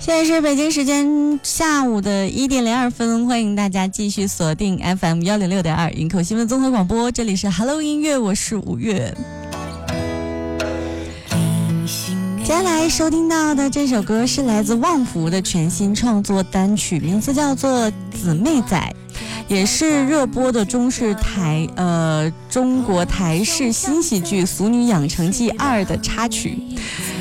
现在是北京时间下午的1点02分，欢迎大家继续锁定 FM 106.2营口新闻综合广播，这里是 Hello 音乐，我是5月。接下来收听到的这首歌是来自旺福的全新创作单曲，名字叫做《姊妹仔》，也是热播的中国台式新喜剧《俗女养成记2》的插曲。